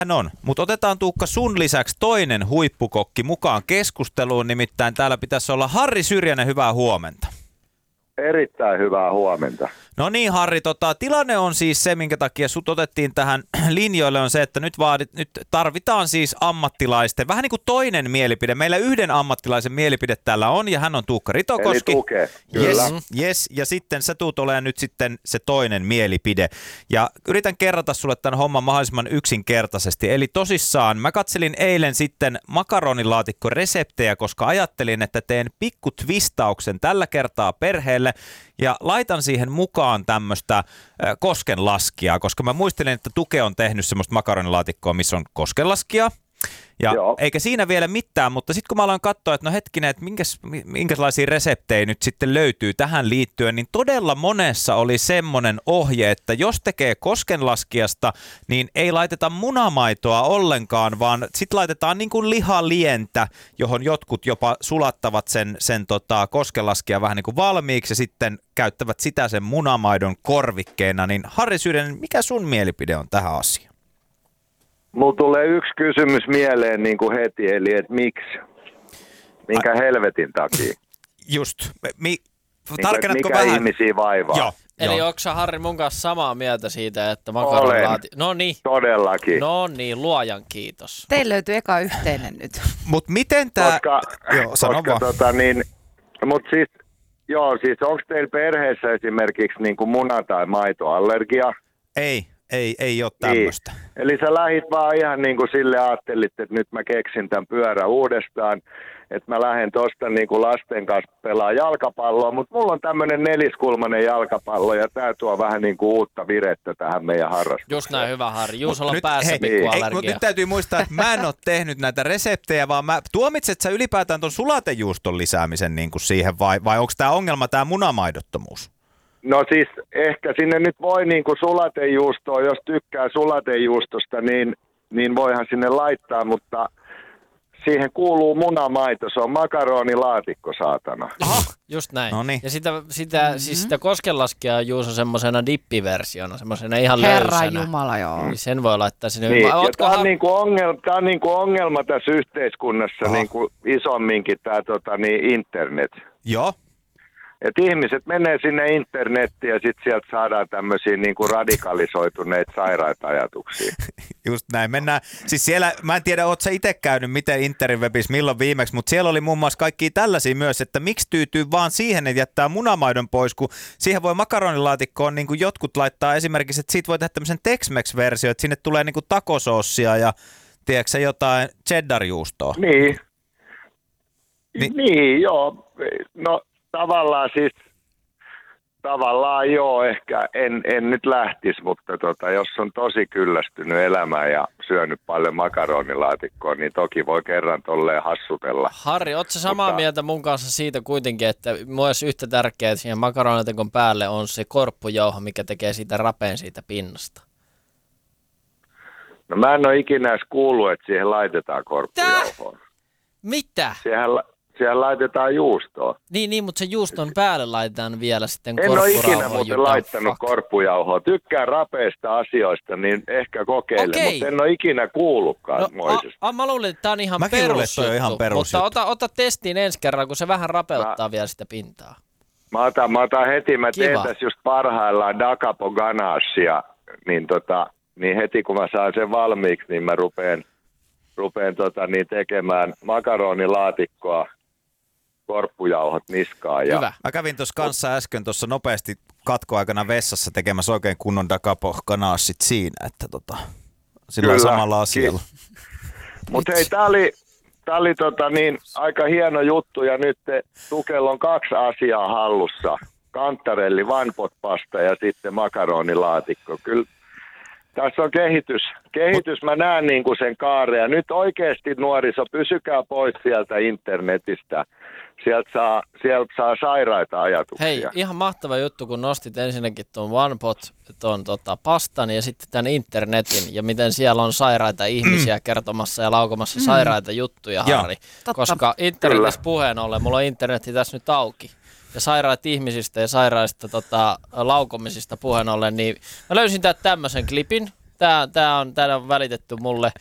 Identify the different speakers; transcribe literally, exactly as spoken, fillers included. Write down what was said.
Speaker 1: on, mutta otetaan Tuukka sun lisäksi toinen huippukokki mukaan keskusteluun, nimittäin täällä pitäisi olla Harri Syrjänen, hyvää huomenta.
Speaker 2: Erittäin hyvää huomenta.
Speaker 1: No niin, Harri, tota, tilanne on siis se, minkä takia sut otettiin tähän linjoille, on se, että nyt, vaadit, nyt tarvitaan siis ammattilaisten, vähän niin kuin toinen mielipide. Meillä yhden ammattilaisen mielipide täällä on, ja hän on Tuukka Ritokoski.
Speaker 2: Eli Tuke, kyllä.
Speaker 1: Yes, yes, ja sitten sä tuut olemaan nyt sitten se toinen mielipide. Ja yritän kerrata sulle tämän homman mahdollisimman yksinkertaisesti. Eli tosissaan, mä katselin eilen sitten makaronilaatikkoreseptejä, koska ajattelin, että teen pikku twistauksen tällä kertaa perheelle, ja laitan siihen mukaan tämmöistä koskenlaskijaa, koska mä muistelin, että Tuke on tehnyt semmoista makaronilaatikkoa, missä on koskenlaskijaa. Ja Joo. eikä siinä vielä mitään, mutta sitten kun mä aloin katsoa, että no hetkinen, että minkäs, minkälaisia reseptejä nyt sitten löytyy tähän liittyen, niin todella monessa oli semmoinen ohje, että jos tekee koskenlaskijasta, niin ei laiteta munamaitoa ollenkaan, vaan sitten laitetaan niin kuin lihalientä, johon jotkut jopa sulattavat sen, sen tota koskenlaskija vähän niin kuin valmiiksi ja sitten käyttävät sitä sen munamaidon korvikkeena. Niin Harri Syrjänen, mikä sun mielipide on tähän asiaan?
Speaker 2: Mulla tulee yksi kysymys mieleen niin kuin heti, eli että miksi? Minkä A- helvetin takia?
Speaker 1: Just. Mi-
Speaker 2: niin
Speaker 1: tarkennatko
Speaker 2: mikä
Speaker 1: vähän?
Speaker 2: ihmisiä vaivaa?
Speaker 1: Joo.
Speaker 3: Eli
Speaker 1: Joo.
Speaker 3: onko sä, Harri, mun kanssa samaa mieltä siitä, että makaronlaati... No niin.
Speaker 2: Todellakin.
Speaker 3: No niin, luojan kiitos.
Speaker 4: Teillä löytyy eka yhteinen nyt.
Speaker 1: Mut miten tää...
Speaker 2: Koska,
Speaker 1: joo, sano
Speaker 2: koska
Speaker 1: vaan.
Speaker 2: tota niin, mut siis, joo, siis onko teillä perheessä esimerkiksi niin kuin muna- tai maitoallergia?
Speaker 1: Ei. Ei, ei ole tämmöistä.
Speaker 2: Niin. Eli sä lähit vaan ihan niin kuin sille ajattelit, että nyt mä keksin tämän pyörän uudestaan, että mä lähden tosta niin kuin lasten kanssa pelaa jalkapalloa, mutta mulla on tämmöinen neliskulmainen jalkapallo ja tää tuo vähän niin kuin uutta virettä tähän meidän harrastukseen.
Speaker 3: Just näin, hyvä Harri. Juusolla on
Speaker 1: nyt,
Speaker 3: päässä
Speaker 1: hei,
Speaker 3: pikku
Speaker 1: hei,
Speaker 3: allergia.
Speaker 1: Mutta nyt täytyy muistaa, että mä en ole tehnyt näitä reseptejä, vaan mä tuomitset sä ylipäätään ton sulatejuuston lisäämisen niin kuin siihen vai, vai onko tää ongelma tää munamaidottomuus?
Speaker 2: No siis ehkä sinne nyt voi niin kuin sulatejuustoa, jos tykkää sulatejuustosta, niin, niin voihan sinne laittaa, mutta siihen kuuluu munamaito, se on makaronilaatikko, saatana.
Speaker 3: Aha, just näin.
Speaker 1: Noniin.
Speaker 3: Ja sitä, sitä, mm-hmm. siis sitä koskenlaskijaa Juuso semmoisena dippiversiona, semmoisena ihan
Speaker 4: Herra
Speaker 3: löysänä.
Speaker 4: Jumala, joo.
Speaker 3: Niin sen voi laittaa sinne.
Speaker 2: Niin, ja
Speaker 3: Ootko
Speaker 2: tämä on,
Speaker 3: ha-
Speaker 2: niinku ongelma, tää on niinku ongelma tässä yhteiskunnassa
Speaker 1: Aha.
Speaker 2: niinku isomminkin tämä tota, niin internet.
Speaker 1: Joo.
Speaker 2: Et ihmiset menee sinne internettiin ja sitten sieltä saadaan tämmöisiä niinku radikalisoituneita sairaita ajatuksia.
Speaker 1: Just näin. Mennään. Siis siellä, mä en tiedä, oot sä itse käynyt miten interwebis milloin viimeksi, mutta siellä oli muun muassa kaikkia tällaisia myös, että miksi tyytyy vaan siihen, että jättää munamaidon pois, kun siihen voi makaronilaatikkoon niin kuin jotkut laittaa esimerkiksi, että siitä voi tehdä tämmöisen Tex-Mex-versio, että sinne tulee niin kuin takosoossia ja tiedätkö jotain cheddar-juustoa.
Speaker 2: Niin.
Speaker 1: Ni-
Speaker 2: niin, joo. No tavallaan siis, tavallaan joo, ehkä en, en nyt lähtisi, mutta tota, jos on tosi kyllästynyt elämään ja syönyt paljon makaronilaatikkoa, niin toki voi kerran tolleen hassutella.
Speaker 3: Harri, ootko sä samaa
Speaker 2: Mutta...
Speaker 3: mieltä mun kanssa siitä kuitenkin, että myös yhtä tärkeää, että siihen makaronilaatikon päälle on se korppujauho, mikä tekee siitä rapeen siitä pinnasta?
Speaker 2: No mä en ole ikinä edes kuullut, että siihen laitetaan korppujauhoa.
Speaker 3: Mitä?
Speaker 2: Siihen, la- siihen laitetaan juustoa.
Speaker 3: Niin, niin, mutta se juuston päälle laitetaan vielä sitten
Speaker 2: En ole
Speaker 3: korppurauhoa.
Speaker 2: ikinä muuten
Speaker 3: you
Speaker 2: laittanut
Speaker 3: fuck.
Speaker 2: korppujauhoa. Tykkään rapeista asioista, niin ehkä kokeile,
Speaker 3: Okei.
Speaker 2: mutta en ole ikinä kuullutkaan
Speaker 3: No,
Speaker 2: moisesta.
Speaker 3: a, a, mä luulin, että tää on ihan
Speaker 1: Mäkin luulen, että toi on
Speaker 3: perusjuttu,
Speaker 1: ihan perusjuttu.
Speaker 3: mutta ota, ota testiin ensi kerran, kun se vähän rapeuttaa
Speaker 2: Mä-
Speaker 3: vielä sitä pintaa.
Speaker 2: Mä otan, mä otan heti, mä teen
Speaker 3: Kiva.
Speaker 2: tässä just parhaillaan Da Capo ganachea, niin, tota, niin heti kun mä saan sen valmiiksi, niin mä rupeen, rupeen tota, niin tekemään makaronilaatikkoa, korppujauhot niskaan. Ja
Speaker 3: Hyvä.
Speaker 1: Mä kävin tuossa kanssa äsken tuossa nopeasti katkoaikana vessassa tekemässä oikein kunnon Da Capo ganachit siinä, että tota, sillä
Speaker 2: Kyllä.
Speaker 1: samalla asialla.
Speaker 2: Mutta hei, tää oli, tää oli tota, niin, aika hieno juttu ja nyt te, Tukella on kaksi asiaa hallussa. Kantarelli, vanpot-pasta ja sitten makaronilaatikko. Kyllä tässä on kehitys. Kehitys, mä näen niin kuin sen kaaren. Ja nyt oikeasti nuoriso, pysykää pois sieltä internetistä. Sieltä saa, sieltä saa sairaita ajatuksia.
Speaker 3: Hei, ihan mahtava juttu, kun nostit ensinnäkin tuon OnePot, tuon tota, pastan ja sitten tämän internetin ja miten siellä on sairaita ihmisiä kertomassa ja laukomassa mm. sairaita juttuja,
Speaker 1: Joo.
Speaker 3: Harri.
Speaker 4: Totta.
Speaker 3: Koska internetissä puheen ollen, mulla on internetti tässä nyt auki. Ja sairaat ihmisistä ja sairaista tota, laukomisista puheen ollen, niin mä löysin täältä tämmöisen klipin. tää, tää on, tää on välitetty mulle